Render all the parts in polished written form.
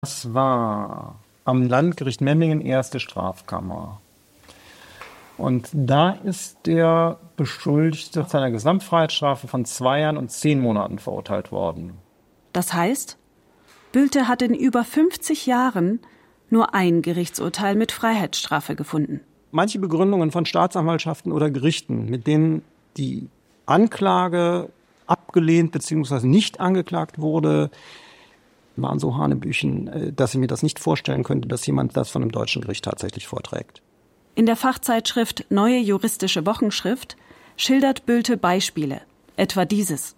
Das war am Landgericht Memmingen, erste Strafkammer. Und da ist der Beschuldigte zu einer Gesamtfreiheitsstrafe von 2 Jahren und 10 Monaten verurteilt worden. Das heißt, Bülte hat in über 50 Jahren nur ein Gerichtsurteil mit Freiheitsstrafe gefunden. Manche Begründungen von Staatsanwaltschaften oder Gerichten, mit denen die Anklage abgelehnt bzw. nicht angeklagt wurde, waren so Hanebüchen, dass ich mir das nicht vorstellen könnte, dass jemand das von einem deutschen Gericht tatsächlich vorträgt. In der Fachzeitschrift Neue Juristische Wochenschrift schildert Bülte Beispiele, etwa dieses.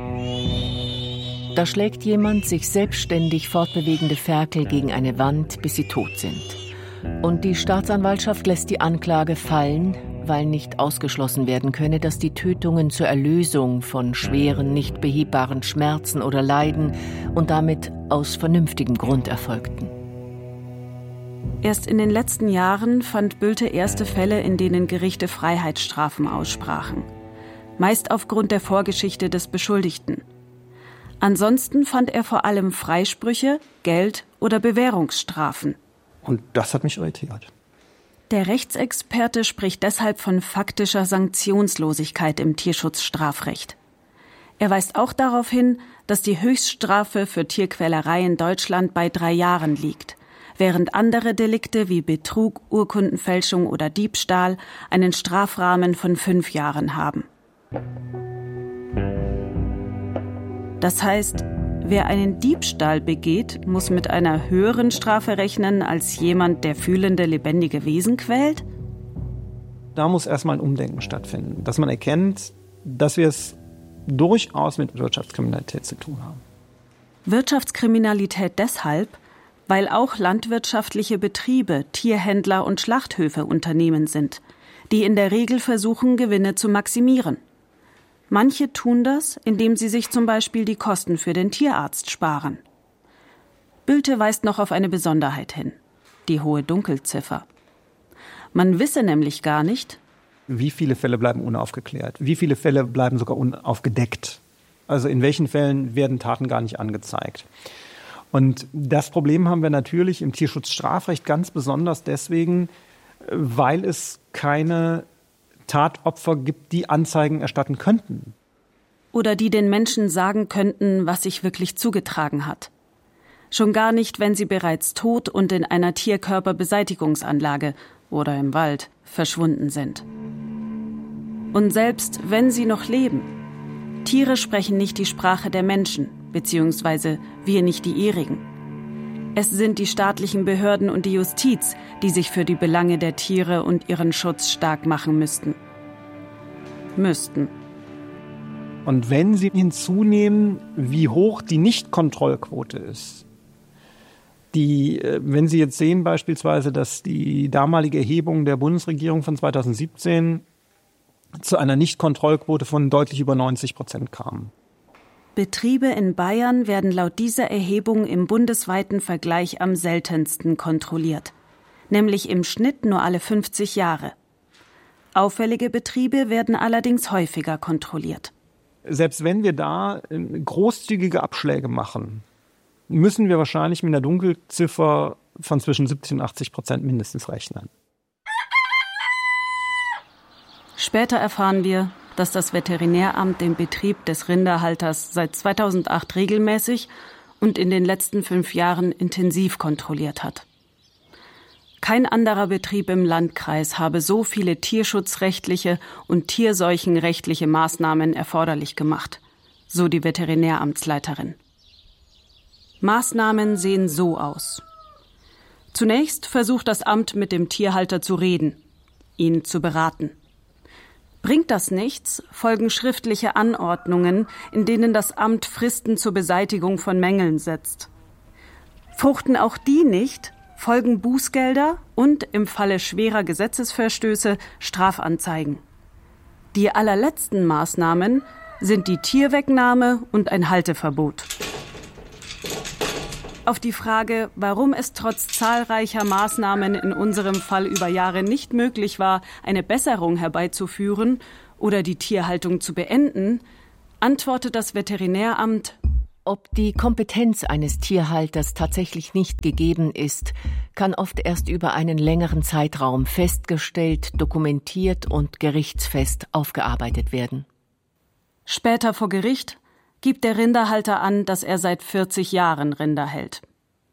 Da schlägt jemand sich selbstständig fortbewegende Ferkel gegen eine Wand, bis sie tot sind. Und die Staatsanwaltschaft lässt die Anklage fallen, weil nicht ausgeschlossen werden könne, dass die Tötungen zur Erlösung von schweren, nicht behebbaren Schmerzen oder Leiden und damit aus vernünftigem Grund erfolgten. Erst in den letzten Jahren fand Bülte erste Fälle, in denen Gerichte Freiheitsstrafen aussprachen. Meist aufgrund der Vorgeschichte des Beschuldigten. Ansonsten fand er vor allem Freisprüche, Geld- oder Bewährungsstrafen. Und das hat mich irritiert. Der Rechtsexperte spricht deshalb von faktischer Sanktionslosigkeit im Tierschutzstrafrecht. Er weist auch darauf hin, dass die Höchststrafe für Tierquälerei in Deutschland bei 3 Jahren liegt, während andere Delikte wie Betrug, Urkundenfälschung oder Diebstahl einen Strafrahmen von 5 Jahren haben. Das heißt, wer einen Diebstahl begeht, muss mit einer höheren Strafe rechnen als jemand, der fühlende, lebendige Wesen quält? Da muss erstmal ein Umdenken stattfinden, dass man erkennt, dass wir es durchaus mit Wirtschaftskriminalität zu tun haben. Wirtschaftskriminalität deshalb, weil auch landwirtschaftliche Betriebe, Tierhändler und Schlachthöfe Unternehmen sind, die in der Regel versuchen, Gewinne zu maximieren. Manche tun das, indem sie sich zum Beispiel die Kosten für den Tierarzt sparen. Bülte weist noch auf eine Besonderheit hin: die hohe Dunkelziffer. Man wisse nämlich gar nicht, wie viele Fälle bleiben unaufgeklärt, wie viele Fälle bleiben sogar unaufgedeckt. Also in welchen Fällen werden Taten gar nicht angezeigt. Und das Problem haben wir natürlich im Tierschutzstrafrecht ganz besonders deswegen, weil es keine Tatopfer gibt, die Anzeigen erstatten könnten. Oder die den Menschen sagen könnten, was sich wirklich zugetragen hat. Schon gar nicht, wenn sie bereits tot und in einer Tierkörperbeseitigungsanlage oder im Wald verschwunden sind. Und selbst wenn sie noch leben, Tiere sprechen nicht die Sprache der Menschen, beziehungsweise wir nicht die ihrigen. Es sind die staatlichen Behörden und die Justiz, die sich für die Belange der Tiere und ihren Schutz stark machen müssten. Und wenn Sie hinzunehmen, wie hoch die Nichtkontrollquote ist, wenn Sie jetzt sehen beispielsweise, dass die damalige Erhebung der Bundesregierung von 2017 zu einer Nichtkontrollquote von deutlich über 90% kam. Betriebe in Bayern werden laut dieser Erhebung im bundesweiten Vergleich am seltensten kontrolliert, nämlich im Schnitt nur alle 50 Jahre. Auffällige Betriebe werden allerdings häufiger kontrolliert. Selbst wenn wir da großzügige Abschläge machen, müssen wir wahrscheinlich mit einer Dunkelziffer von zwischen 70 und 80% mindestens rechnen. Später erfahren wir, dass das Veterinäramt den Betrieb des Rinderhalters seit 2008 regelmäßig und in den letzten 5 Jahren intensiv kontrolliert hat. Kein anderer Betrieb im Landkreis habe so viele tierschutzrechtliche und tierseuchenrechtliche Maßnahmen erforderlich gemacht, so die Veterinäramtsleiterin. Maßnahmen sehen so aus. Zunächst versucht das Amt mit dem Tierhalter zu reden, ihn zu beraten. Bringt das nichts, folgen schriftliche Anordnungen, in denen das Amt Fristen zur Beseitigung von Mängeln setzt. Fruchten auch die nicht, folgen Bußgelder und im Falle schwerer Gesetzesverstöße Strafanzeigen. Die allerletzten Maßnahmen sind die Tierwegnahme und ein Halteverbot. Auf die Frage, warum es trotz zahlreicher Maßnahmen in unserem Fall über Jahre nicht möglich war, eine Besserung herbeizuführen oder die Tierhaltung zu beenden, antwortet das Veterinäramt: Ob die Kompetenz eines Tierhalters tatsächlich nicht gegeben ist, kann oft erst über einen längeren Zeitraum festgestellt, dokumentiert und gerichtsfest aufgearbeitet werden. Später vor Gericht gibt der Rinderhalter an, dass er seit 40 Jahren Rinder hält.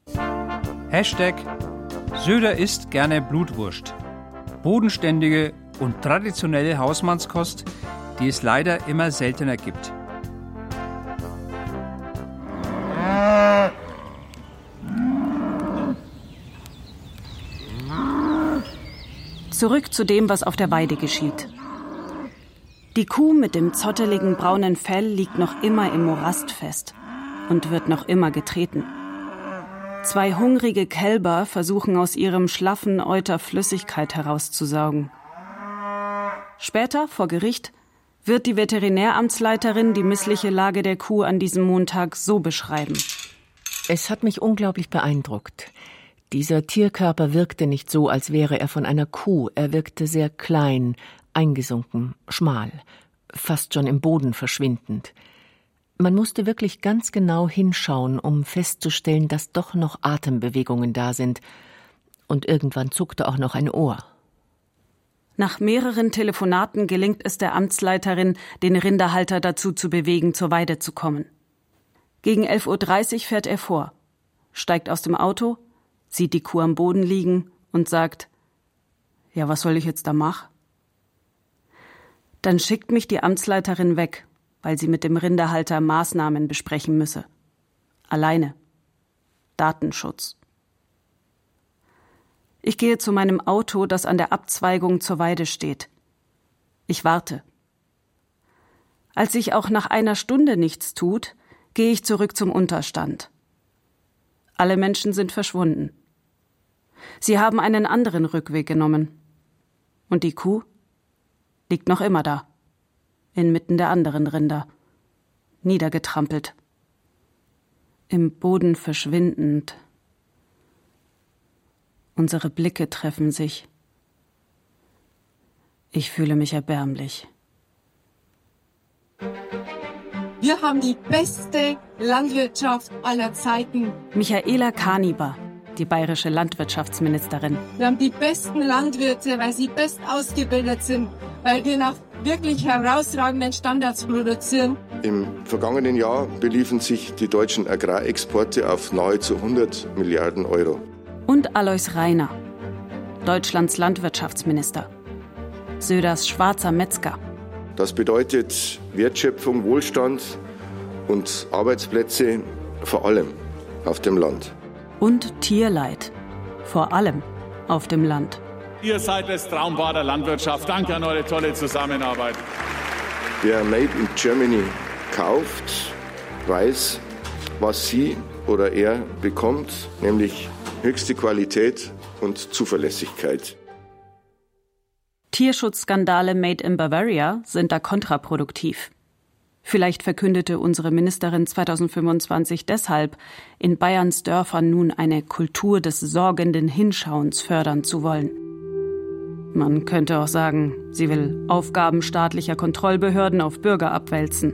#Söder isst gerne Blutwurst. Bodenständige und traditionelle Hausmannskost, die es leider immer seltener gibt. Zurück zu dem, was auf der Weide geschieht. Die Kuh mit dem zotteligen braunen Fell liegt noch immer im Morast fest und wird noch immer getreten. 2 hungrige Kälber versuchen aus ihrem schlaffen Euter Flüssigkeit herauszusaugen. Später, vor Gericht, wird die Veterinäramtsleiterin die missliche Lage der Kuh an diesem Montag so beschreiben. Es hat mich unglaublich beeindruckt. Dieser Tierkörper wirkte nicht so, als wäre er von einer Kuh. Er wirkte sehr klein, eingesunken, schmal, fast schon im Boden verschwindend. Man musste wirklich ganz genau hinschauen, um festzustellen, dass doch noch Atembewegungen da sind. Und irgendwann zuckte auch noch ein Ohr. Nach mehreren Telefonaten gelingt es der Amtsleiterin, den Rinderhalter dazu zu bewegen, zur Weide zu kommen. Gegen 11:30 Uhr fährt er vor, steigt aus dem Auto, sieht die Kuh am Boden liegen und sagt: Ja, was soll ich jetzt da machen? Dann schickt mich die Amtsleiterin weg, weil sie mit dem Rinderhalter Maßnahmen besprechen müsse. Alleine. Datenschutz. Ich gehe zu meinem Auto, das an der Abzweigung zur Weide steht. Ich warte. Als sich auch nach einer Stunde nichts tut, gehe ich zurück zum Unterstand. Alle Menschen sind verschwunden. Sie haben einen anderen Rückweg genommen. Und die Kuh liegt noch immer da, inmitten der anderen Rinder, niedergetrampelt, im Boden verschwindend. Unsere Blicke treffen sich. Ich fühle mich erbärmlich. Wir haben die beste Landwirtschaft aller Zeiten. Michaela Kaniber, die bayerische Landwirtschaftsministerin. Wir haben die besten Landwirte, weil sie best ausgebildet sind, weil wir nach wirklich herausragenden Standards produzieren. Im vergangenen Jahr beliefen sich die deutschen Agrarexporte auf nahezu 100 Milliarden Euro. Und Alois Rainer, Deutschlands Landwirtschaftsminister. Söders schwarzer Metzger. Das bedeutet Wertschöpfung, Wohlstand und Arbeitsplätze, vor allem auf dem Land. Und Tierleid, vor allem auf dem Land. Ihr seid das Traumpaar der Landwirtschaft. Danke an eure tolle Zusammenarbeit. Wer Made in Germany kauft, weiß, was sie oder er bekommt, nämlich höchste Qualität und Zuverlässigkeit. Tierschutzskandale made in Bavaria sind da kontraproduktiv. Vielleicht verkündete unsere Ministerin 2025 deshalb, in Bayerns Dörfern nun eine Kultur des sorgenden Hinschauens fördern zu wollen. Man könnte auch sagen, sie will Aufgaben staatlicher Kontrollbehörden auf Bürger abwälzen.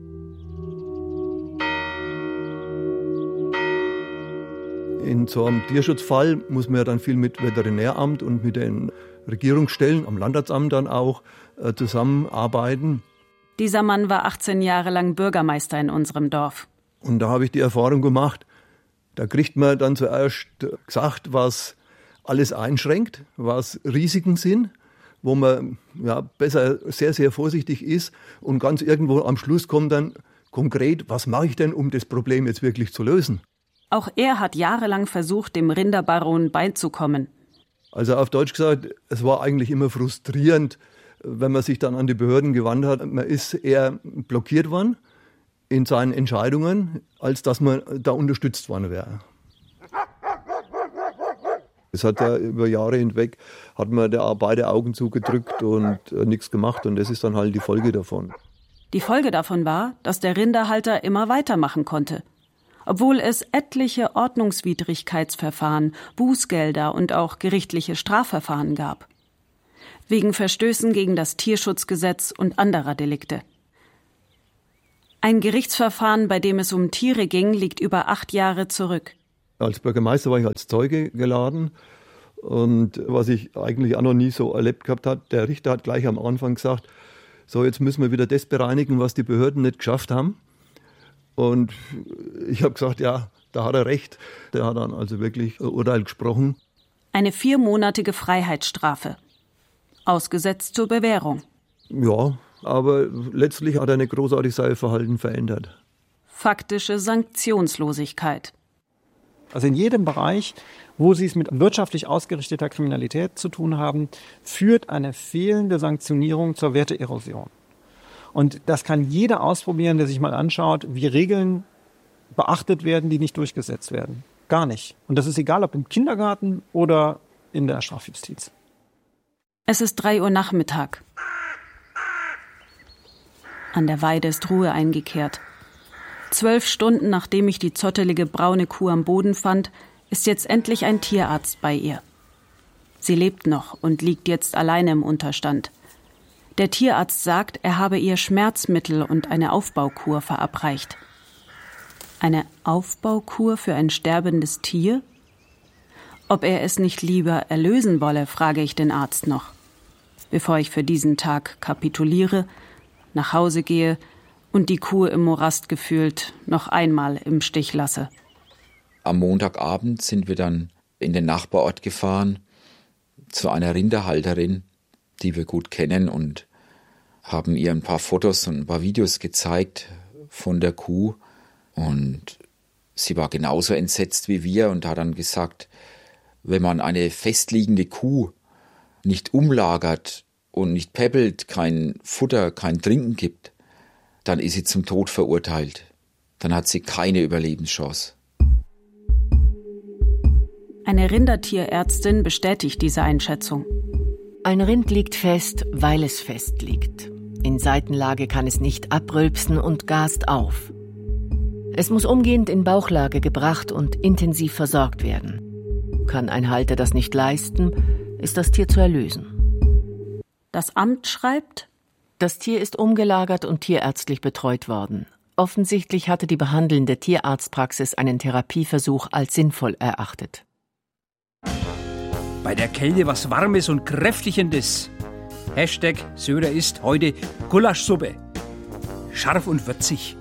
In so einem Tierschutzfall muss man ja dann viel mit Veterinäramt und mit den Regierungsstellen, am Landratsamt dann auch, zusammenarbeiten. Dieser Mann war 18 Jahre lang Bürgermeister in unserem Dorf. Und da habe ich die Erfahrung gemacht, da kriegt man dann zuerst gesagt, was alles einschränkt, was Risiken sind, wo man ja besser sehr, sehr vorsichtig ist. Und ganz irgendwo am Schluss kommt dann konkret, was mache ich denn, um das Problem jetzt wirklich zu lösen? Auch er hat jahrelang versucht, dem Rinderbaron beizukommen. Also auf Deutsch gesagt, es war eigentlich immer frustrierend, wenn man sich dann an die Behörden gewandt hat. Man ist eher blockiert worden in seinen Entscheidungen, als dass man da unterstützt worden wäre. Es hat ja über Jahre hinweg, hat man da beide Augen zugedrückt und nichts gemacht. Und das ist dann halt die Folge davon. Die Folge davon war, dass der Rinderhalter immer weitermachen konnte. Obwohl es etliche Ordnungswidrigkeitsverfahren, Bußgelder und auch gerichtliche Strafverfahren gab. Wegen Verstößen gegen das Tierschutzgesetz und anderer Delikte. Ein Gerichtsverfahren, bei dem es um Tiere ging, liegt über 8 Jahre zurück. Als Bürgermeister war ich als Zeuge geladen. Und was ich eigentlich auch noch nie so erlebt gehabt habe, der Richter hat gleich am Anfang gesagt, so jetzt müssen wir wieder das bereinigen, was die Behörden nicht geschafft haben. Und ich habe gesagt, ja, da hat er recht. Der hat dann also wirklich ein Urteil gesprochen. Eine 4-monatige Freiheitsstrafe. Ausgesetzt zur Bewährung. Ja, aber letztlich hat er nicht großartig sein Verhalten verändert. Faktische Sanktionslosigkeit. Also in jedem Bereich, wo Sie es mit wirtschaftlich ausgerichteter Kriminalität zu tun haben, führt eine fehlende Sanktionierung zur Werteerosion. Und das kann jeder ausprobieren, der sich mal anschaut, wie Regeln beachtet werden, die nicht durchgesetzt werden. Gar nicht. Und das ist egal, ob im Kindergarten oder in der Strafjustiz. Es ist 3 Uhr Nachmittag. An der Weide ist Ruhe eingekehrt. 12 Stunden nachdem ich die zottelige braune Kuh am Boden fand, ist jetzt endlich ein Tierarzt bei ihr. Sie lebt noch und liegt jetzt alleine im Unterstand. Der Tierarzt sagt, er habe ihr Schmerzmittel und eine Aufbaukur verabreicht. Eine Aufbaukur für ein sterbendes Tier? Ob er es nicht lieber erlösen wolle, frage ich den Arzt noch, bevor ich für diesen Tag kapituliere, nach Hause gehe und die Kuh im Morast gefühlt noch einmal im Stich lasse. Am Montagabend sind wir dann in den Nachbarort gefahren zu einer Rinderhalterin, die wir gut kennen, und haben ihr ein paar Fotos und ein paar Videos gezeigt von der Kuh. Und sie war genauso entsetzt wie wir und hat dann gesagt, wenn man eine festliegende Kuh nicht umlagert und nicht päppelt, kein Futter, kein Trinken gibt, dann ist sie zum Tod verurteilt. Dann hat sie keine Überlebenschance. Eine Rindertierärztin bestätigt diese Einschätzung. Ein Rind liegt fest, weil es fest liegt. In Seitenlage kann es nicht abrülpsen und gast auf. Es muss umgehend in Bauchlage gebracht und intensiv versorgt werden. Kann ein Halter das nicht leisten, ist das Tier zu erlösen. Das Amt schreibt: Das Tier ist umgelagert und tierärztlich betreut worden. Offensichtlich hatte die behandelnde Tierarztpraxis einen Therapieversuch als sinnvoll erachtet. Bei der Kälte was Warmes und Kräftigendes. Hashtag Söder isst heute Gulaschsuppe. Scharf und würzig.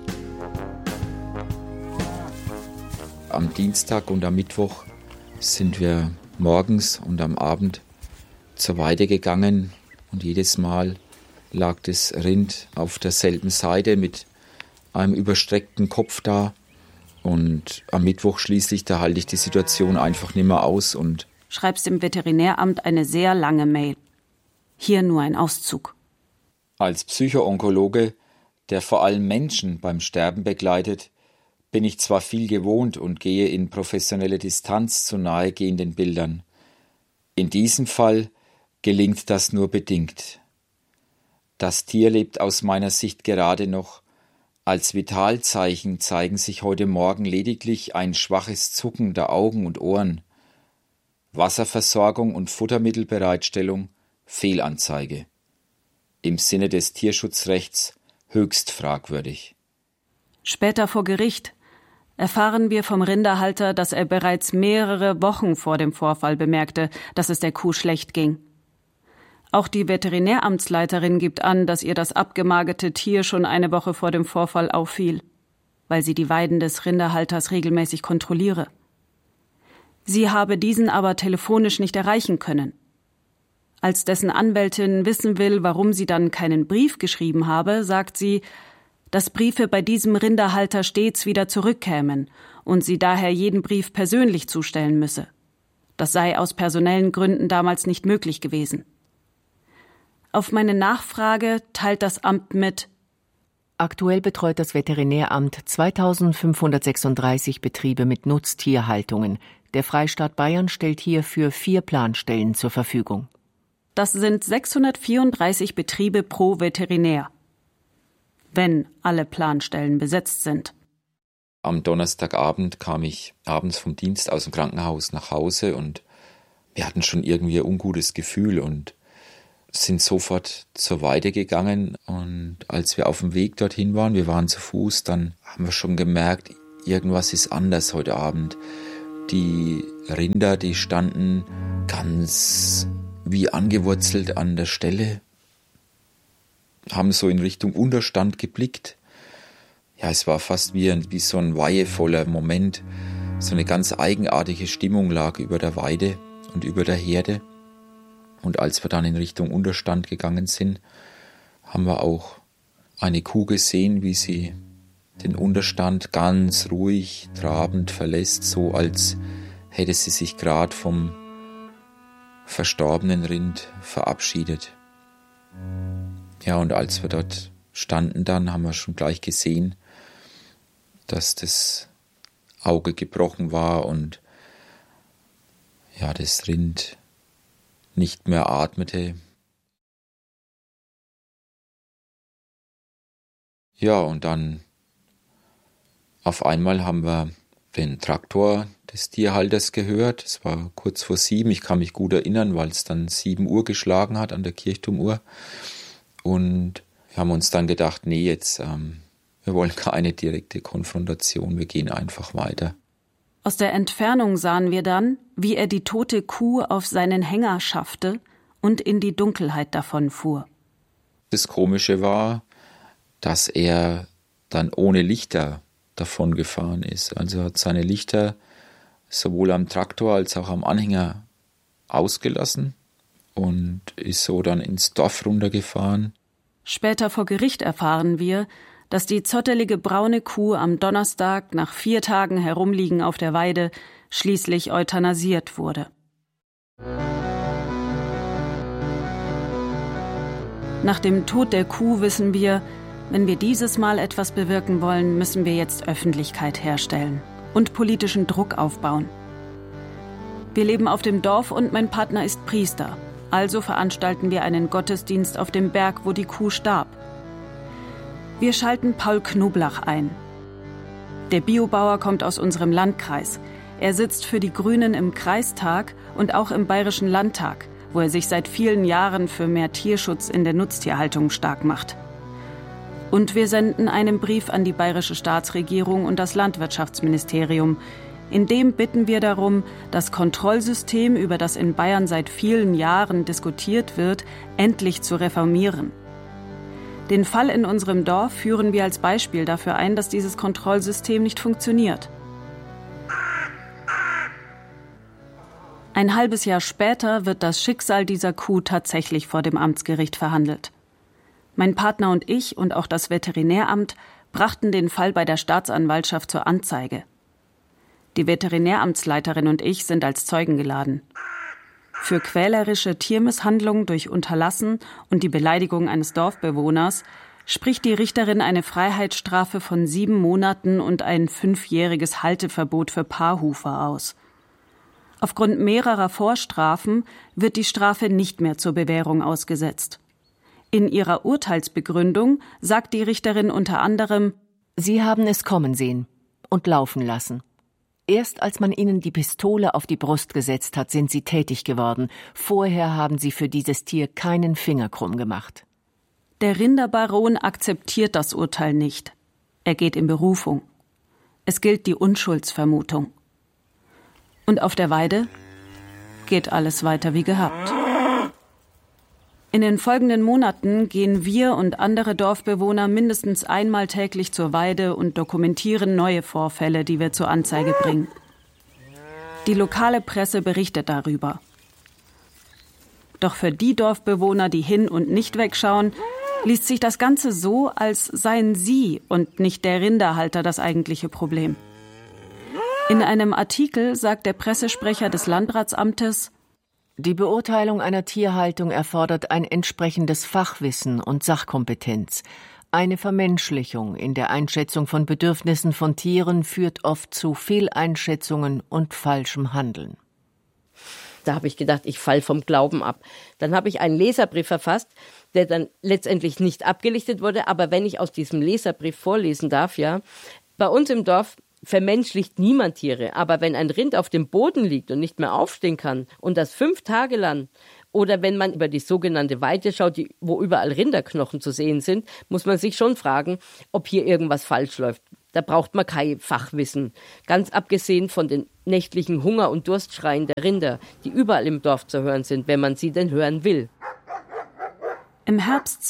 Am Dienstag und am Mittwoch sind wir morgens und am Abend zur Weide gegangen und jedes Mal lag das Rind auf derselben Seite mit einem überstreckten Kopf da. Und am Mittwoch schließlich, da halte ich die Situation einfach nicht mehr aus und schreibst dem Veterinäramt eine sehr lange Mail. Hier nur ein Auszug. Als Psychoonkologe, der vor allem Menschen beim Sterben begleitet, bin ich zwar viel gewohnt und gehe in professionelle Distanz zu nahegehenden Bildern. In diesem Fall gelingt das nur bedingt. Das Tier lebt aus meiner Sicht gerade noch. Als Vitalzeichen zeigen sich heute Morgen lediglich ein schwaches Zucken der Augen und Ohren. Wasserversorgung und Futtermittelbereitstellung, Fehlanzeige. Im Sinne des Tierschutzrechts höchst fragwürdig. Später vor Gericht erfahren wir vom Rinderhalter, dass er bereits mehrere Wochen vor dem Vorfall bemerkte, dass es der Kuh schlecht ging. Auch die Veterinäramtsleiterin gibt an, dass ihr das abgemagerte Tier schon eine Woche vor dem Vorfall auffiel, weil sie die Weiden des Rinderhalters regelmäßig kontrolliere. Sie habe diesen aber telefonisch nicht erreichen können. Als dessen Anwältin wissen will, warum sie dann keinen Brief geschrieben habe, sagt sie, dass Briefe bei diesem Rinderhalter stets wieder zurückkämen und sie daher jeden Brief persönlich zustellen müsse. Das sei aus personellen Gründen damals nicht möglich gewesen. Auf meine Nachfrage teilt das Amt mit: Aktuell betreut das Veterinäramt 2536 Betriebe mit Nutztierhaltungen. Der Freistaat Bayern stellt hierfür 4 Planstellen zur Verfügung. Das sind 634 Betriebe pro Veterinär, wenn alle Planstellen besetzt sind. Am Donnerstagabend kam ich abends vom Dienst aus dem Krankenhaus nach Hause und wir hatten schon irgendwie ein ungutes Gefühl und sind sofort zur Weide gegangen und als wir auf dem Weg dorthin waren, wir waren zu Fuß, dann haben wir schon gemerkt, irgendwas ist anders heute Abend. Die Rinder, die standen ganz wie angewurzelt an der Stelle, haben so in Richtung Unterstand geblickt. Ja, es war fast wie so ein weihevoller Moment. So eine ganz eigenartige Stimmung lag über der Weide und über der Herde. Und als wir dann in Richtung Unterstand gegangen sind, haben wir auch eine Kuh gesehen, wie sie den Unterstand ganz ruhig, trabend verlässt, so als hätte sie sich gerade vom verstorbenen Rind verabschiedet. Ja, und als wir dort standen dann, haben wir schon gleich gesehen, dass das Auge gebrochen war und ja, das Rind nicht mehr atmete. Ja, und dann auf einmal haben wir den Traktor des Tierhalters gehört. Es war kurz vor 7, ich kann mich gut erinnern, weil es dann 7 Uhr geschlagen hat an der Kirchturmuhr. Und wir haben uns dann gedacht, nee, jetzt, wir wollen keine direkte Konfrontation, wir gehen einfach weiter. Aus der Entfernung sahen wir dann, wie er die tote Kuh auf seinen Hänger schaffte und in die Dunkelheit davonfuhr. Das Komische war, dass er dann ohne Lichter davon gefahren ist. Also hat seine Lichter sowohl am Traktor als auch am Anhänger ausgelassen und ist so dann ins Dorf runtergefahren. Später vor Gericht erfahren wir, dass die zottelige braune Kuh am Donnerstag nach 4 Tagen Herumliegen auf der Weide schließlich euthanasiert wurde. Nach dem Tod der Kuh wissen wir, wenn wir dieses Mal etwas bewirken wollen, müssen wir jetzt Öffentlichkeit herstellen und politischen Druck aufbauen. Wir leben auf dem Dorf und mein Partner ist Priester, also veranstalten wir einen Gottesdienst auf dem Berg, wo die Kuh starb. Wir schalten Paul Knoblach ein. Der Biobauer kommt aus unserem Landkreis. Er sitzt für die Grünen im Kreistag und auch im Bayerischen Landtag, wo er sich seit vielen Jahren für mehr Tierschutz in der Nutztierhaltung stark macht. Und wir senden einen Brief an die bayerische Staatsregierung und das Landwirtschaftsministerium. In dem bitten wir darum, das Kontrollsystem, über das in Bayern seit vielen Jahren diskutiert wird, endlich zu reformieren. Den Fall in unserem Dorf führen wir als Beispiel dafür ein, dass dieses Kontrollsystem nicht funktioniert. Ein halbes Jahr später wird das Schicksal dieser Kuh tatsächlich vor dem Amtsgericht verhandelt. Mein Partner und ich und auch das Veterinäramt brachten den Fall bei der Staatsanwaltschaft zur Anzeige. Die Veterinäramtsleiterin und ich sind als Zeugen geladen. Für quälerische Tiermisshandlung durch Unterlassen und die Beleidigung eines Dorfbewohners spricht die Richterin eine Freiheitsstrafe von 7 Monaten und ein 5-jähriges Halteverbot für Paarhufer aus. Aufgrund mehrerer Vorstrafen wird die Strafe nicht mehr zur Bewährung ausgesetzt. In ihrer Urteilsbegründung sagt die Richterin unter anderem: Sie haben es kommen sehen und laufen lassen. Erst als man ihnen die Pistole auf die Brust gesetzt hat, sind sie tätig geworden. Vorher haben sie für dieses Tier keinen Finger krumm gemacht. Der Rinderbaron akzeptiert das Urteil nicht. Er geht in Berufung. Es gilt die Unschuldsvermutung. Und auf der Weide geht alles weiter wie gehabt. In den folgenden Monaten gehen wir und andere Dorfbewohner mindestens einmal täglich zur Weide und dokumentieren neue Vorfälle, die wir zur Anzeige bringen. Die lokale Presse berichtet darüber. Doch für die Dorfbewohner, die hin und nicht wegschauen, liest sich das Ganze so, als seien sie und nicht der Rinderhalter das eigentliche Problem. In einem Artikel sagt der Pressesprecher des Landratsamtes: Die Beurteilung einer Tierhaltung erfordert ein entsprechendes Fachwissen und Sachkompetenz. Eine Vermenschlichung in der Einschätzung von Bedürfnissen von Tieren führt oft zu Fehleinschätzungen und falschem Handeln. Da habe ich gedacht, ich falle vom Glauben ab. Dann habe ich einen Leserbrief verfasst, der dann letztendlich nicht abgelichtet wurde. Aber wenn ich aus diesem Leserbrief vorlesen darf, ja, bei uns im Dorf vermenschlicht niemand Tiere. Aber wenn ein Rind auf dem Boden liegt und nicht mehr aufstehen kann und das 5 Tage lang Oder wenn man über die sogenannte Weide schaut, wo überall Rinderknochen zu sehen sind, muss man sich schon fragen, ob hier irgendwas falsch läuft. Da braucht man kein Fachwissen. Ganz abgesehen von den nächtlichen Hunger- und Durstschreien der Rinder, die überall im Dorf zu hören sind, wenn man sie denn hören will. Im Herbst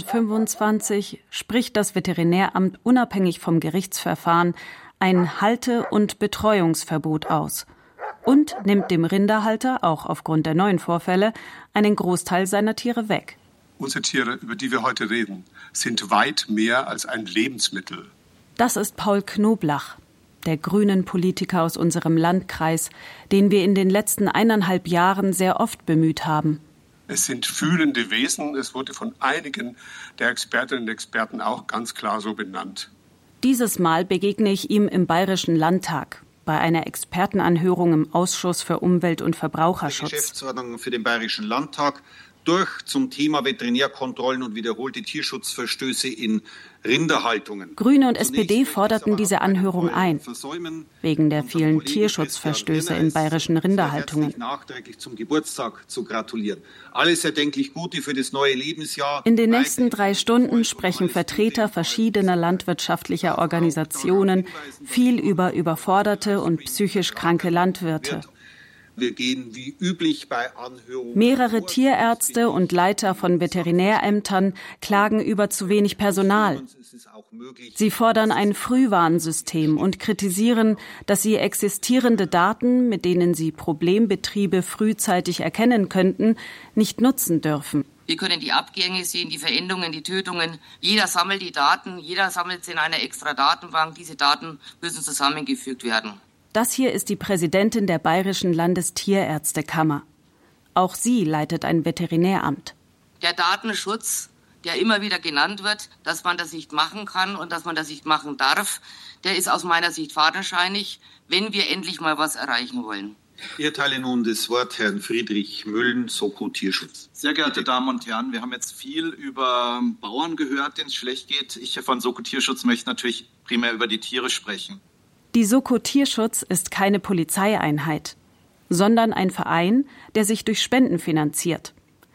2025 spricht das Veterinäramt unabhängig vom Gerichtsverfahren ein Halte- und Betreuungsverbot aus und nimmt dem Rinderhalter, auch aufgrund der neuen Vorfälle, einen Großteil seiner Tiere weg. Unsere Tiere, über die wir heute reden, sind weit mehr als ein Lebensmittel. Das ist Paul Knoblach, der grünen Politiker aus unserem Landkreis, den wir in den letzten 1,5 Jahren sehr oft bemüht haben. Es sind fühlende Wesen. Es wurde von einigen der Expertinnen und Experten auch ganz klar so benannt. Dieses Mal begegne ich ihm im Bayerischen Landtag bei einer Expertenanhörung im Ausschuss für Umwelt- und Verbraucherschutz. Die Geschäftsordnung für den Bayerischen Landtag durch zum Thema Veterinärkontrollen und wiederholte Tierschutzverstöße in Rinderhaltungen. Grüne und SPD forderten diese Anhörung ein, wegen der vielen Tierschutzverstöße in bayerischen Rinderhaltungen. Nachträglich zum Geburtstag zu gratulieren. Alles erdenklich Gute für das neue Lebensjahr. In den nächsten 3 Stunden sprechen Vertreter verschiedener landwirtschaftlicher Organisationen viel über überforderte und psychisch kranke Landwirte. Wir gehen wie üblich bei Anhörungen. Mehrere Tierärzte und Leiter von Veterinärämtern klagen über zu wenig Personal. Sie fordern ein Frühwarnsystem und kritisieren, dass sie existierende Daten, mit denen sie Problembetriebe frühzeitig erkennen könnten, nicht nutzen dürfen. Wir können die Abgänge sehen, die Verendungen, die Tötungen. Jeder sammelt die Daten, jeder sammelt sie in einer extra Datenbank. Diese Daten müssen zusammengefügt werden. Das hier ist die Präsidentin der Bayerischen Landestierärztekammer. Auch sie leitet ein Veterinäramt. Der Datenschutz, der immer wieder genannt wird, dass man das nicht machen kann und dass man das nicht machen darf, der ist aus meiner Sicht fadenscheinig, wenn wir endlich mal was erreichen wollen. Ich erteile nun das Wort Herrn Friedrich Müllen, Soko Tierschutz. Sehr geehrte Damen und Herren, wir haben jetzt viel über Bauern gehört, denen es schlecht geht. Ich von Soko Tierschutz möchte natürlich primär über die Tiere sprechen. Die Soko Tierschutz ist keine Polizeieinheit, sondern ein Verein, der sich durch Spenden finanziert.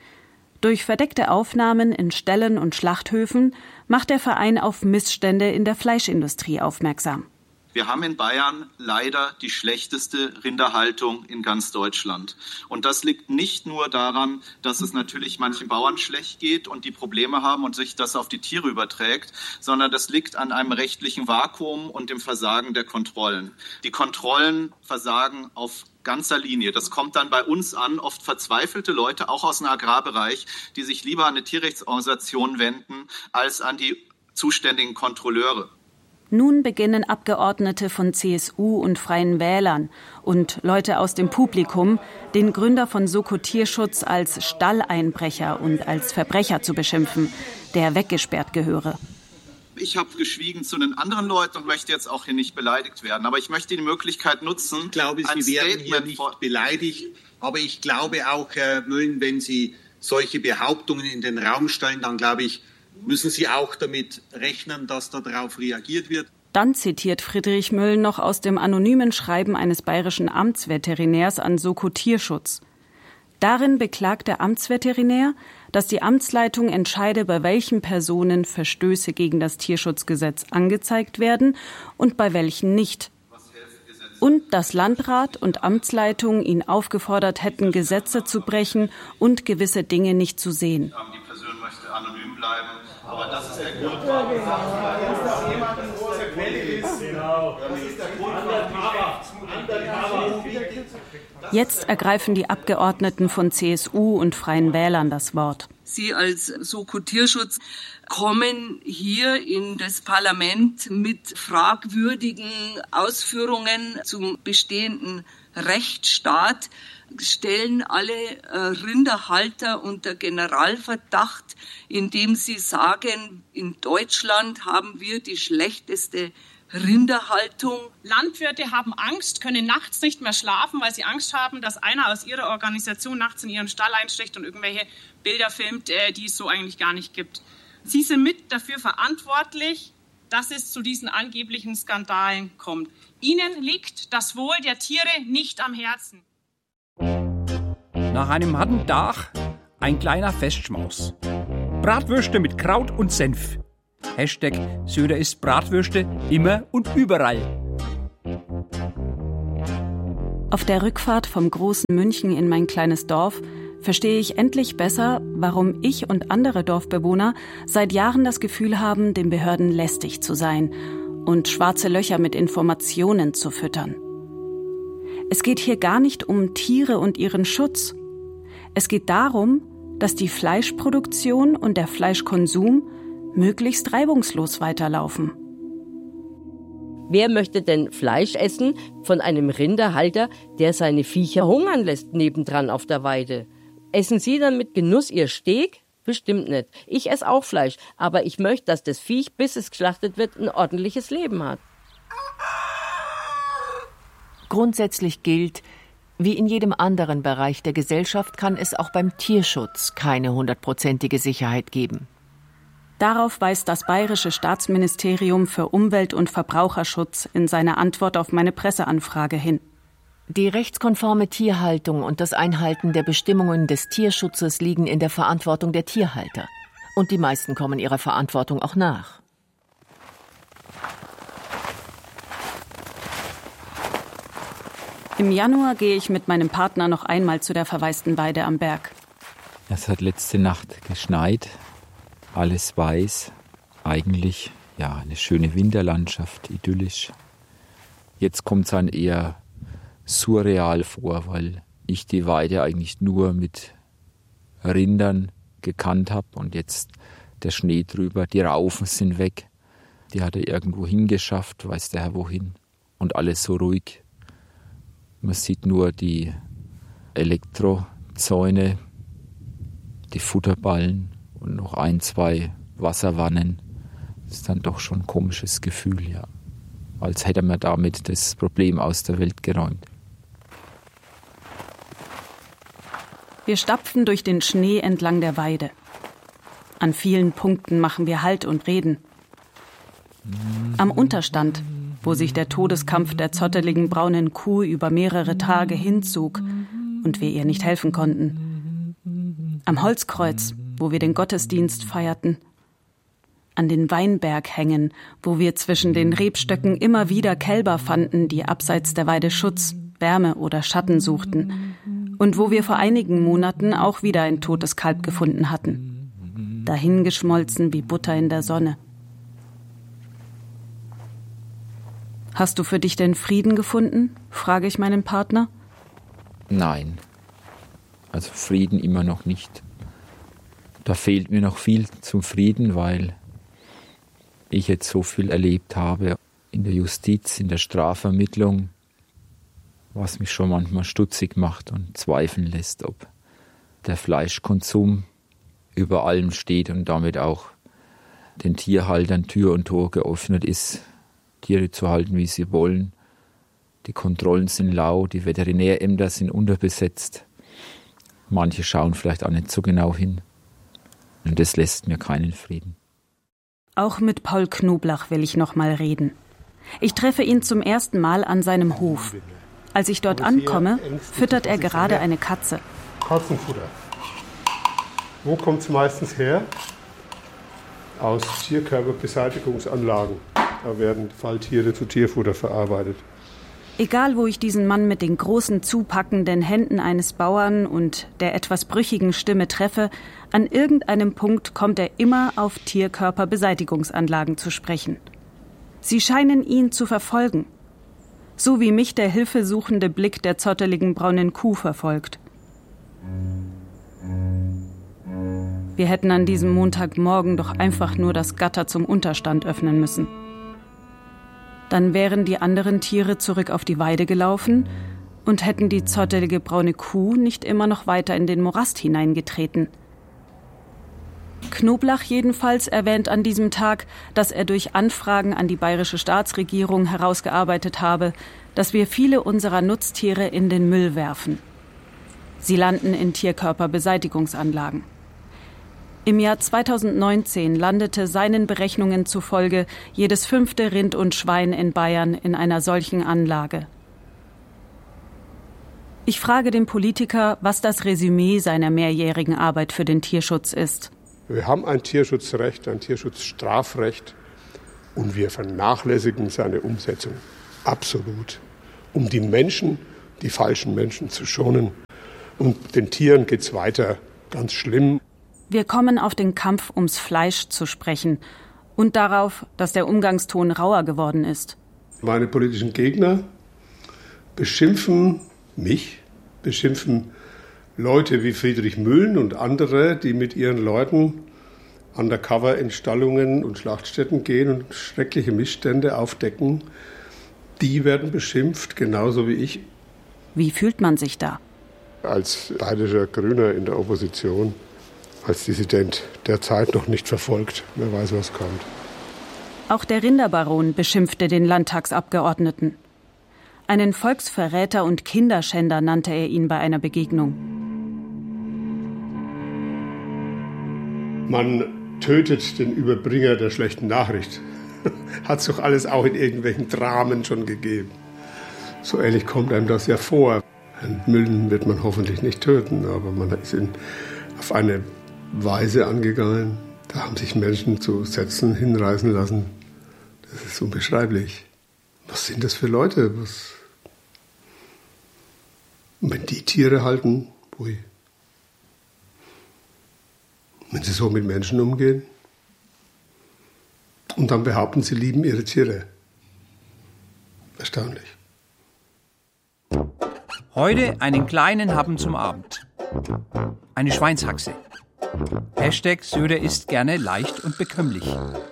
Durch verdeckte Aufnahmen in Ställen und Schlachthöfen macht der Verein auf Missstände in der Fleischindustrie aufmerksam. Wir haben in Bayern leider die schlechteste Rinderhaltung in ganz Deutschland. Und das liegt nicht nur daran, dass es natürlich manchen Bauern schlecht geht und die Probleme haben und sich das auf die Tiere überträgt, sondern das liegt an einem rechtlichen Vakuum und dem Versagen der Kontrollen. Die Kontrollen versagen auf ganzer Linie. Das kommt dann bei uns an, oft verzweifelte Leute, auch aus dem Agrarbereich, die sich lieber an eine Tierrechtsorganisation wenden, als an die zuständigen Kontrolleure. Nun beginnen Abgeordnete von CSU und Freien Wählern und Leute aus dem Publikum, den Gründer von Soko Tierschutz als Stalleinbrecher und als Verbrecher zu beschimpfen, der weggesperrt gehöre. Ich habe geschwiegen zu den anderen Leuten und möchte jetzt auch hier nicht beleidigt werden. Aber ich möchte die Möglichkeit nutzen. Ich glaube, Sie werden hier nicht beleidigt. Aber ich glaube auch, Herr Müllen, wenn Sie solche Behauptungen in den Raum stellen, dann glaube ich, müssen Sie auch damit rechnen, dass darauf reagiert wird. Dann zitiert Friedrich Müllen noch aus dem anonymen Schreiben eines bayerischen Amtsveterinärs an Soko Tierschutz. Darin beklagt der Amtsveterinär, dass die Amtsleitung entscheide, bei welchen Personen Verstöße gegen das Tierschutzgesetz angezeigt werden und bei welchen nicht. Und dass Landrat und Amtsleitung ihn aufgefordert hätten, Gesetze zu brechen und gewisse Dinge nicht zu sehen. Die Person möchte anonym bleiben, aber das ist der Grund, warum dass jemand eine große Quelle ist. Genau. Das ist der Grund, Jetzt ergreifen die Abgeordneten von CSU und Freien Wählern das Wort. Sie als Soko Tierschutz kommen hier in das Parlament mit fragwürdigen Ausführungen zum bestehenden Rechtsstaat, stellen alle Rinderhalter unter Generalverdacht, indem sie sagen, in Deutschland haben wir die schlechteste Rinderhaltung. Landwirte haben Angst, können nachts nicht mehr schlafen, weil sie Angst haben, dass einer aus ihrer Organisation nachts in ihren Stall einsticht und irgendwelche Bilder filmt, die es so eigentlich gar nicht gibt. Sie sind mit dafür verantwortlich, dass es zu diesen angeblichen Skandalen kommt. Ihnen liegt das Wohl der Tiere nicht am Herzen. Nach einem harten Tag ein kleiner Festschmaus. Bratwürste mit Kraut und Senf. Hashtag Söder isst Bratwürste immer und überall. Auf der Rückfahrt vom großen München in mein kleines Dorf verstehe ich endlich besser, warum ich und andere Dorfbewohner seit Jahren das Gefühl haben, den Behörden lästig zu sein und schwarze Löcher mit Informationen zu füttern. Es geht hier gar nicht um Tiere und ihren Schutz. Es geht darum, dass die Fleischproduktion und der Fleischkonsum möglichst reibungslos weiterlaufen. Wer möchte denn Fleisch essen von einem Rinderhalter, der seine Viecher hungern lässt nebendran auf der Weide? Essen Sie dann mit Genuss Ihr Steak? Bestimmt nicht. Ich esse auch Fleisch, aber ich möchte, dass das Viech, bis es geschlachtet wird, ein ordentliches Leben hat. Grundsätzlich gilt, wie in jedem anderen Bereich der Gesellschaft kann es auch beim Tierschutz keine 100%ige Sicherheit geben. Darauf weist das Bayerische Staatsministerium für Umwelt- und Verbraucherschutz in seiner Antwort auf meine Presseanfrage hin. Die rechtskonforme Tierhaltung und das Einhalten der Bestimmungen des Tierschutzes liegen in der Verantwortung der Tierhalter. Und die meisten kommen ihrer Verantwortung auch nach. Im Januar gehe ich mit meinem Partner noch einmal zu der verwaisten Weide am Berg. Es hat letzte Nacht geschneit, alles weiß, eigentlich ja eine schöne Winterlandschaft, idyllisch. Jetzt kommt es dann eher surreal vor, weil ich die Weide eigentlich nur mit Rindern gekannt habe und jetzt der Schnee drüber, die Raufen sind weg, die hat er irgendwo hingeschafft, weiß der Herr wohin und alles so ruhig. Man sieht nur die Elektrozäune, die Futterballen und noch 1, 2 Wasserwannen. Das ist dann doch schon ein komisches Gefühl, ja. Als hätte man damit das Problem aus der Welt geräumt. Wir stapfen durch den Schnee entlang der Weide. An vielen Punkten machen wir Halt und reden. Am Unterstand, wo sich der Todeskampf der zotteligen braunen Kuh über mehrere Tage hinzog und wir ihr nicht helfen konnten. Am Holzkreuz, wo wir den Gottesdienst feierten. An den Weinberghängen, wo wir zwischen den Rebstöcken immer wieder Kälber fanden, die abseits der Weide Schutz, Wärme oder Schatten suchten. Und wo wir vor einigen Monaten auch wieder ein totes Kalb gefunden hatten. Dahingeschmolzen wie Butter in der Sonne. Hast du für dich denn Frieden gefunden? Frage ich meinen Partner. Nein, also Frieden immer noch nicht. Da fehlt mir noch viel zum Frieden, weil ich jetzt so viel erlebt habe in der Justiz, in der Strafvermittlung, was mich schon manchmal stutzig macht und zweifeln lässt, ob der Fleischkonsum über allem steht und damit auch den Tierhaltern Tür und Tor geöffnet ist, Tiere zu halten, wie sie wollen. Die Kontrollen sind lau, die Veterinärämter sind unterbesetzt. Manche schauen vielleicht auch nicht so genau hin. Und das lässt mir keinen Frieden. Auch mit Paul Knoblach will ich noch mal reden. Ich treffe ihn zum ersten Mal an seinem Hof. Als ich dort ankomme, füttert er gerade eine Katze. Katzenfutter. Wo kommt es meistens her? Aus Tierkörperbeseitigungsanlagen. Da werden Falltiere zu Tierfutter verarbeitet. Egal, wo ich diesen Mann mit den großen, zupackenden Händen eines Bauern und der etwas brüchigen Stimme treffe, an irgendeinem Punkt kommt er immer auf Tierkörperbeseitigungsanlagen zu sprechen. Sie scheinen ihn zu verfolgen. So wie mich der hilfesuchende Blick der zotteligen braunen Kuh verfolgt. Wir hätten an diesem Montagmorgen doch einfach nur das Gatter zum Unterstand öffnen müssen. Dann wären die anderen Tiere zurück auf die Weide gelaufen und hätten die zottelige braune Kuh nicht immer noch weiter in den Morast hineingetreten. Knoblach jedenfalls erwähnt an diesem Tag, dass er durch Anfragen an die bayerische Staatsregierung herausgearbeitet habe, dass wir viele unserer Nutztiere in den Müll werfen. Sie landen in Tierkörperbeseitigungsanlagen. Im Jahr 2019 landete seinen Berechnungen zufolge jedes 5. Rind und Schwein in Bayern in einer solchen Anlage. Ich frage den Politiker, was das Resümee seiner mehrjährigen Arbeit für den Tierschutz ist. Wir haben ein Tierschutzrecht, ein Tierschutzstrafrecht und wir vernachlässigen seine Umsetzung absolut, um die Menschen, die falschen Menschen zu schonen. Und den Tieren geht's weiter ganz schlimm. Wir kommen auf den Kampf ums Fleisch zu sprechen und darauf, dass der Umgangston rauer geworden ist. Meine politischen Gegner beschimpfen mich, beschimpfen Leute wie Friedrich Mühlen und andere, die mit ihren Leuten undercover in Stallungen und Schlachtstätten gehen und schreckliche Missstände aufdecken. Die werden beschimpft, genauso wie ich. Wie fühlt man sich da? Als bayerischer Grüner in der Opposition, als Dissident der Zeit noch nicht verfolgt. Wer weiß, was kommt. Auch der Rinderbaron beschimpfte den Landtagsabgeordneten. Einen Volksverräter und Kinderschänder nannte er ihn bei einer Begegnung. Man tötet den Überbringer der schlechten Nachricht. Hat es doch alles auch in irgendwelchen Dramen schon gegeben. So ähnlich kommt einem das ja vor. Herrn Mühlen wird man hoffentlich nicht töten, aber man ist ihn auf eine Weise angegangen. Da haben sich Menschen zu Sätzen hinreißen lassen. Das ist unbeschreiblich. Was sind das für Leute? Und wenn die Tiere halten, ui. Wenn sie so mit Menschen umgehen und dann behaupten, sie lieben ihre Tiere. Erstaunlich. Heute einen kleinen Happen zum Abend. Eine Schweinshaxe. Hashtag Söder isst gerne leicht und bekömmlich.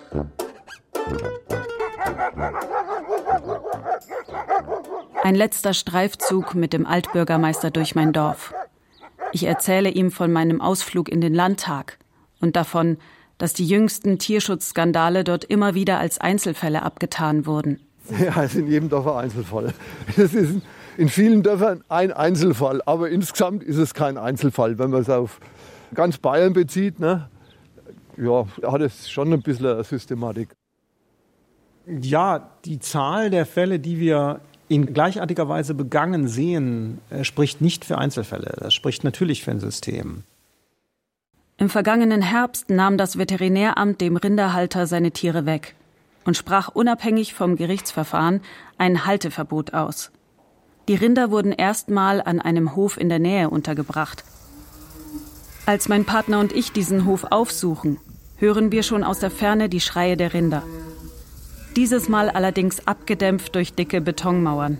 Ein letzter Streifzug mit dem Altbürgermeister durch mein Dorf. Ich erzähle ihm von meinem Ausflug in den Landtag und davon, dass die jüngsten Tierschutzskandale dort immer wieder als Einzelfälle abgetan wurden. Ja, es ist in jedem Dorf ein Einzelfall. Es ist in vielen Dörfern ein Einzelfall, aber insgesamt ist es kein Einzelfall. Wenn man es auf ganz Bayern bezieht, ne, ja, hat es schon ein bisschen eine Systematik. Ja, die Zahl der Fälle, die wir in gleichartiger Weise begangen sehen, spricht nicht für Einzelfälle. Das spricht natürlich für ein System. Im vergangenen Herbst nahm das Veterinäramt dem Rinderhalter seine Tiere weg und sprach unabhängig vom Gerichtsverfahren ein Halteverbot aus. Die Rinder wurden erstmal an einem Hof in der Nähe untergebracht. Als mein Partner und ich diesen Hof aufsuchen, hören wir schon aus der Ferne die Schreie der Rinder. Dieses Mal allerdings abgedämpft durch dicke Betonmauern.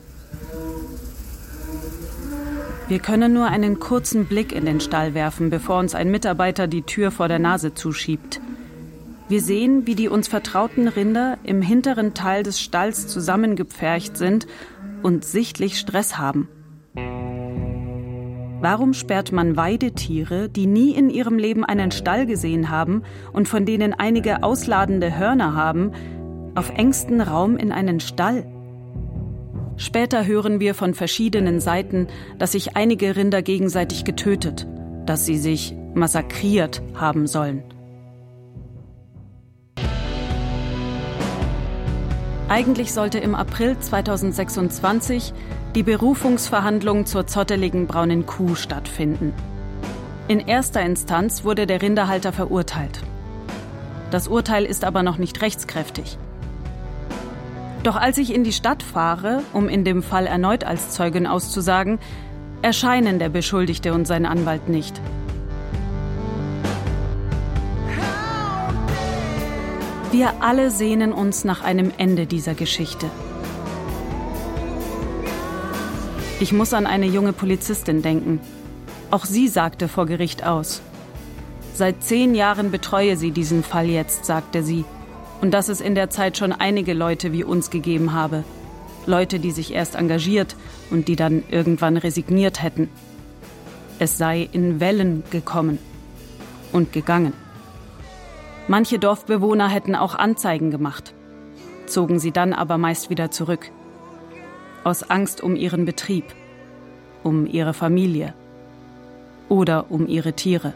Wir können nur einen kurzen Blick in den Stall werfen, bevor uns ein Mitarbeiter die Tür vor der Nase zuschiebt. Wir sehen, wie die uns vertrauten Rinder im hinteren Teil des Stalls zusammengepfercht sind und sichtlich Stress haben. Warum sperrt man Weidetiere, die nie in ihrem Leben einen Stall gesehen haben und von denen einige ausladende Hörner haben, auf engstem Raum in einen Stall? Später hören wir von verschiedenen Seiten, dass sich einige Rinder gegenseitig getötet, dass sie sich massakriert haben sollen. Eigentlich sollte im April 2026 die Berufungsverhandlung zur zotteligen braunen Kuh stattfinden. In erster Instanz wurde der Rinderhalter verurteilt. Das Urteil ist aber noch nicht rechtskräftig. Doch als ich in die Stadt fahre, um in dem Fall erneut als Zeugin auszusagen, erscheinen der Beschuldigte und sein Anwalt nicht. Wir alle sehnen uns nach einem Ende dieser Geschichte. Ich muss an eine junge Polizistin denken. Auch sie sagte vor Gericht aus. Seit 10 Jahren betreue sie diesen Fall jetzt, sagte sie. Und dass es in der Zeit schon einige Leute wie uns gegeben habe. Leute, die sich erst engagiert und die dann irgendwann resigniert hätten. Es sei in Wellen gekommen und gegangen. Manche Dorfbewohner hätten auch Anzeigen gemacht, zogen sie dann aber meist wieder zurück. Aus Angst um ihren Betrieb, um ihre Familie oder um ihre Tiere.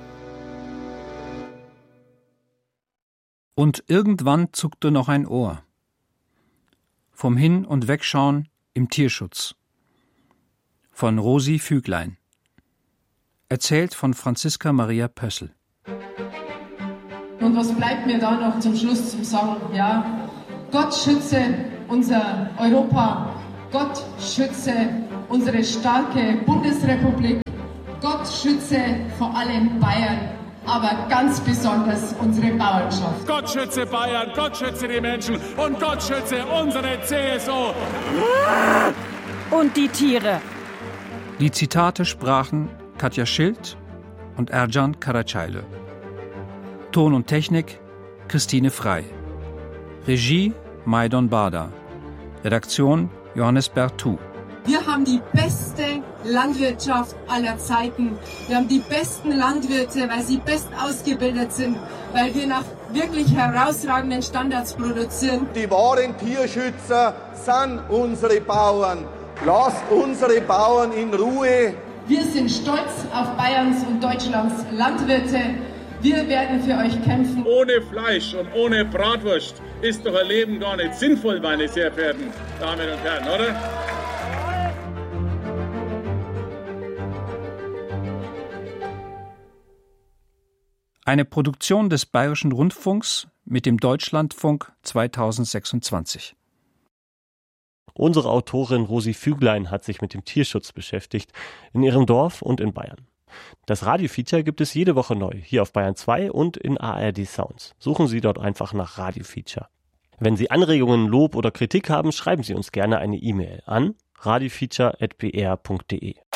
Und irgendwann zuckte noch ein Ohr. Vom Hin- und Wegschauen im Tierschutz. von Rosi Füglein. Erzählt von Franziska Maria Pössl. Und was bleibt mir da noch zum Schluss zu sagen? Ja, Gott schütze unser Europa. Gott schütze unsere starke Bundesrepublik. Gott schütze vor allem Bayern, aber ganz besonders unsere Bauernschaft. Gott schütze Bayern, Gott schütze die Menschen und Gott schütze unsere CSU. Und die Tiere. Die Zitate sprachen Katja Schild und Ercan Karacayle. Ton und Technik Christine Frey. Regie Maidon Bada. Redaktion Johannes Bertou. Wir haben die beste Landwirtschaft aller Zeiten. Wir haben die besten Landwirte, weil sie best ausgebildet sind, weil wir nach wirklich herausragenden Standards produzieren. Die wahren Tierschützer sind unsere Bauern. Lasst unsere Bauern in Ruhe. Wir sind stolz auf Bayerns und Deutschlands Landwirte. Wir werden für euch kämpfen. Ohne Fleisch und ohne Bratwurst ist doch ein Leben gar nicht sinnvoll, meine sehr verehrten Damen und Herren, oder? Eine Produktion des Bayerischen Rundfunks mit dem Deutschlandfunk 2026. Unsere Autorin Rosi Füglein hat sich mit dem Tierschutz beschäftigt, in ihrem Dorf und in Bayern. Das Radio-Feature gibt es jede Woche neu, hier auf Bayern 2 und in ARD Sounds. Suchen Sie dort einfach nach Radio-Feature. Wenn Sie Anregungen, Lob oder Kritik haben, schreiben Sie uns gerne eine E-Mail an radiofeature@br.de.